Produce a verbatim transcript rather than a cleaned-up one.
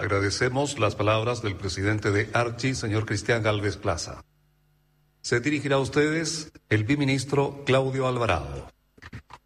Agradecemos las palabras del presidente de Archi, señor Cristian Gálvez Plaza. Se dirigirá a ustedes el biministro Claudio Alvarado.